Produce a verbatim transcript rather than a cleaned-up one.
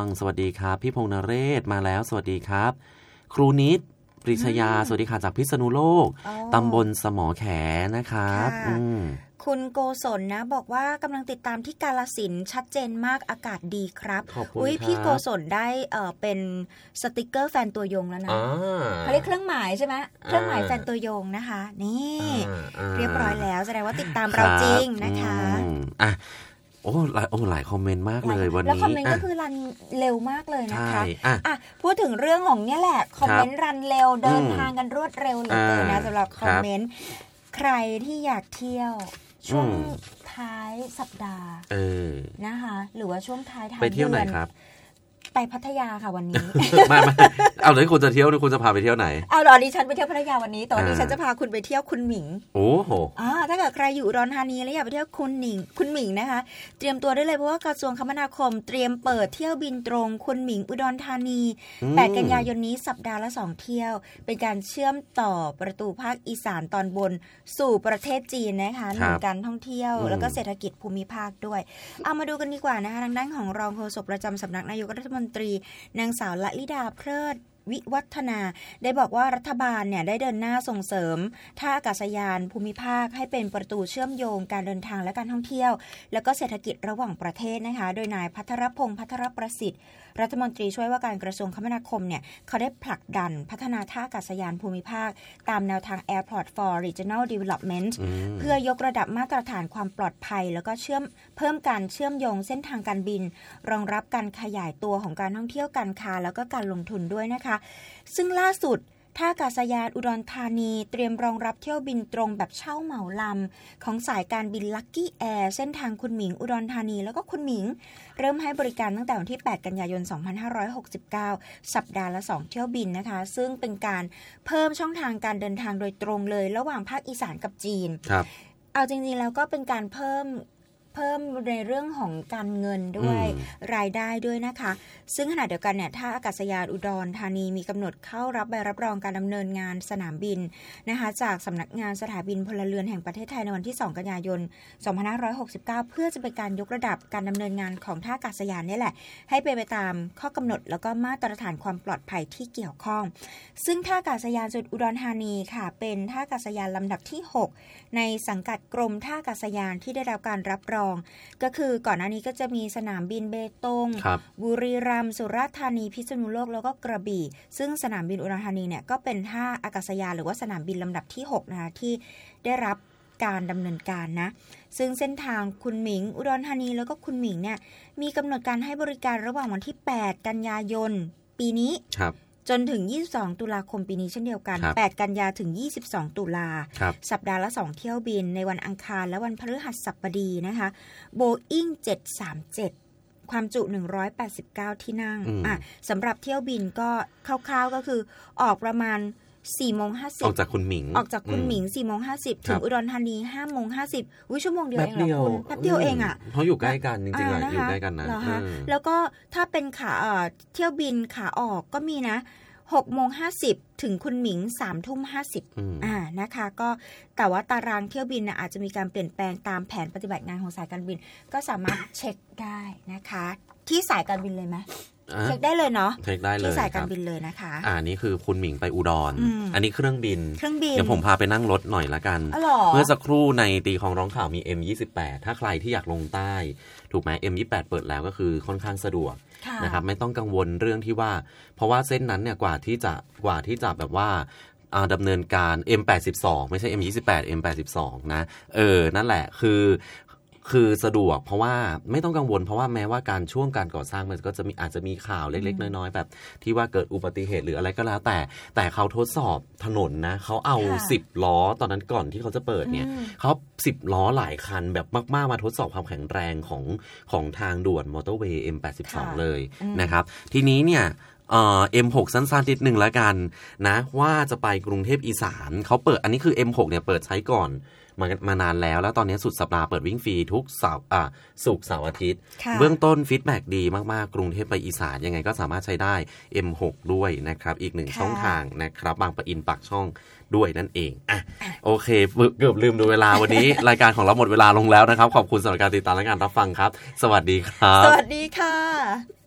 สวัสดีครับพี่พงษ์นเรศมาแล้วสวัสดีครับครูนิดปริชยาสวัสดีค่ะจากพิษณุโลกตำบลสมอแขนะครับคุณโกศลนะบอกว่ากำลังติดตามที่กาฬสินธุ์ชัดเจนมากอากาศดีครับอุ้ยพี่โกศลได้เอ่อเป็นสติกเกอร์แฟนตัวยงแล้วนะเขาเรียกเครื่องหมายใช่ไหมเครื่องหมายแฟนตัวยงนะคะนี่เรียบร้อยแล้วแสดงว่าติดตามเราจริงนะคะอ่ะโอ้หลายโอ้หลายคอมเมนต์มากเลยวันนี้แล้วคอมเมนต์ก็คือรันเร็วมากเลยนะคะอ่ะพูดถึงเรื่องของเนี่ยแหละคอมเมนต์รันเร็วเดินทางกันรวดเร็วเหลือเกินนะสำหรับคอมเมนต์ใครที่อยากเที่ยวช่วงท้ายสัปดาห์นะคะหรือว่าช่วงท้ายท้ายเดือนไปเที่ยวไหนครับไปพัทยาค่ะวันนี้ไม่ไม่เอาเลยคุณจะเที่ยวหรือคุณจะพาไปเที่ยวไหนเอาหรอดิฉันไปเที่ยวพัทยาวันนี้แต่วันนี้ฉันจะพาคุณไปเที่ยวคุณหมิงโอ้โหอ่าถ้าเกิดใครอยู่อุดรธานีแล้วอยากไปเที่ยวคุณหมิงคุณหมิงนะคะเตรียมตัวได้เลยเพราะว่ากระทรวงคมนาคมเตรียมเปิดเที่ยวบินตรงคุณหมิงอุดรธานีแปดกันยายนนี้สัปดาห์ละสองเที่ยวเป็นการเชื่อมต่อประตูภาคอีสานตอนบนสู่ประเทศจีนนะคะหนุนการท่องเที่ยวแล้วก็เศรษฐกิจภูมิภาคด้วยเอามาดูกันดีกว่านะคะทางด้านของรองโฆษกประจำสำนักนายกรัฐมนตรีนางสาวละลิดาเพลิดวิวัฒนาได้บอกว่ารัฐบาลเนี่ยได้เดินหน้าส่งเสริมท่าอากาศยานภูมิภาคให้เป็นประตูเชื่อมโยงการเดินทางและการท่องเที่ยวแล้วก็เศรษฐกิจระหว่างประเทศนะคะโดยนายภัทรพงษ์ภัทรประสิทธิ์รัฐมนตรีช่วยว่าการกระทรวงคมนาคมเนี่ยเขาได้ผลักดันพัฒนาท่าอากาศยานภูมิภาคตามแนวทาง Airport for Regional Development เพื่อยกระดับมาตรฐานความปลอดภัยแล้วก็เชื่อมเพิ่มการเชื่อมโยงเส้นทางการบินรองรับการขยายตัวของการท่องเที่ยวการค้าแล้วก็การลงทุนด้วยนะคะซึ่งล่าสุดท่าอากาศยานอุดรธานีเตรียมรองรับเที่ยวบินตรงแบบเช่าเหมาลำของสายการบิน Lucky Air เส้นทางคุณหมิงอุดรธานีแล้วก็คุณหมิงเริ่มให้บริการตั้งแต่วันที่แปดกันยายนสองพันห้าร้อยหกสิบเก้าสัปดาห์ละสองเที่ยวบินนะคะซึ่งเป็นการเพิ่มช่องทางการเดินทางโดยตรงเลยระหว่างภาคอีสานกับจีนครับเอาจริงๆแล้วก็เป็นการเพิ่มเพิ่มในเรื่องของการเงินด้วยรายได้ด้วยนะคะซึ่งขณะเดียวกันเนี่ยท่าอากาศยานอุดรธานีมีกำหนดเข้ารับใบรับรองการดำเนินงานสนามบินนะคะจากสำนักงานสถาบินพลเรือนแห่งประเทศไทยในวันที่สองกันยายนสองพันห้าร้อยหกสิบเก้าเพื่อจะเป็นการยกระดับการดำเนินงานของท่าอากาศยานนี่แหละให้เป็นไปตามข้อกำหนดแล้วก็มาตรฐานความปลอดภัยที่เกี่ยวข้องซึ่งท่าอากาศยานจุดอุดรธานีค่ะเป็นท่าอากาศยานลำดับที่หกในสังกัดกรมท่าอากาศยานที่ได้รับการรับรองก็คือก่อนหน้านี้ก็จะมีสนามบินเบตงบุรีรัมย์สุราษฎร์ธานีพิษณุโลกแล้วก็กระบี่ซึ่งสนามบินอุดรธานีเนี่ยก็เป็นท่าอากาศยานหรือว่าสนามบินลำดับที่หกนะคะที่ได้รับการดำเนินการนะซึ่งเส้นทางคุณหมิงอุดรธานีแล้วก็คุณหมิงเนี่ยมีกำหนดการให้บริการระหว่างวันที่แปดกันยายนปีนี้จนถึงยี่สิบสองตุลาคมปีนี้เช่นเดียวกันแปดกันยาถึงยี่สิบสองตุลาสัปดาห์ละสองเที่ยวบินในวันอังคารและวันพฤหัสบดีนะคะ Boeing เจ็ดสามเจ็ดความจุหนึ่งร้อยแปดสิบเก้าที่นั่งอ่ะสำหรับเที่ยวบินก็คร่าวๆก็คือออกประมาณ สี่โมงห้าสิบออกจากคุณหมิงออกจากคุณหมิง สี่โมงห้าสิบ ถึงอุดรธานี ห้าโมงห้าสิบอุ๊ยชั่วโมงเดียวเองเหรอคุณแป๊บเดียวเองอ่ะเพราะอยู่ใกล้กันจริงๆอ่ะอยู่ใกล้กันนะแล้วก็ถ้าเป็นขาเอ่อเที่ยวบินขาออกก็มีนะหกโมงห้าสิบถึงคุณหมิง สามทุ่มห้าสิบ อ่านะคะก็แต่ว่าตารางเที่ยวบินนะอาจจะมีการเปลี่ยนแปลงตามแผนปฏิบัติงานของสายการบินก็สามารถเช็คได้นะคะที่สายการบินเลยไหมเช็คได้เลยเนาะเช็คได้เลยที่สายการบินเลยนะคะอ่านี่คือคุณหมิงไปอุดร อ, อันนี้เครื่องบินเครื่องบินเดี๋ยวผมพาไปนั่งรถหน่อยละกันเมื่อสักครู่ในตีของร้องข่าวมี เอ็ม ยี่สิบแปด ถ้าใครที่อยากลงใต้ถูกไหม เอ็ม ยี่สิบแปด เปิดแล้วก็คือค่อนข้างสะดวกนะครับไม่ต้องกังวลเรื่องที่ว่าเพราะว่าเส้นนั้นเนี่ยกว่าที่จะกว่าที่จะแบบว่าดำเนินการ เอ็ม แปดสิบสอง ไม่ใช่ เอ็ม ยี่สิบแปด เอ็ม แปดสิบสอง นะเออนั่นแหละคือคือสะดวกเพราะว่าไม่ต้องกังวลเพราะว่าแม้ว่าการช่วงการก่อสร้างมันก็จะมีอาจจะมีข่าวเล็กๆน้อยๆแบบที่ว่าเกิดอุบัติเหตุหรืออะไรก็แล้วแต่แต่เขาทดสอบถนนนะเขาเอาสิบล้อตอนนั้นก่อนที่เขาจะเปิดเนี่ยเขาสิบล้อหลายคันแบบมากๆมาทดสอบความแข็งแรงของของทางด่วนมอเตอร์เวย์ เอ็ม แปดสิบสอง เลยนะครับทีนี้เนี่ยเอ่อ เอ็ม หก สั้นๆนิดนึงแล้วกันนะว่าจะไปกรุงเทพอีสานเขาเปิดอันนี้คือ เอ็ม หก เนี่ยเปิดใช้ก่อนมามานานแล้วแล้วตอนนี้สุดสัปดาห์เปิดวิ่งฟรีทุกเสาร์อ่ะศุกร์เสาร์อาทิตย์เบื้องต้นฟีดแบ็กดีมากๆกรุงเทพไปอีสานยังไงก็สามารถใช้ได้ เอ็ม หก ด้วยนะครับอีกหนึ่งช่องทางนะครับบางปะอินปากช่องด้วยนั่นเองอ่ะโอเคเกือบลืมดูเวลาวันนี้ รายการของเราหมดเวลาลงแล้วนะครับขอบคุณสำหรับการติดตามและการรับฟังครับสวัสดีครับสวัสดีค่ะ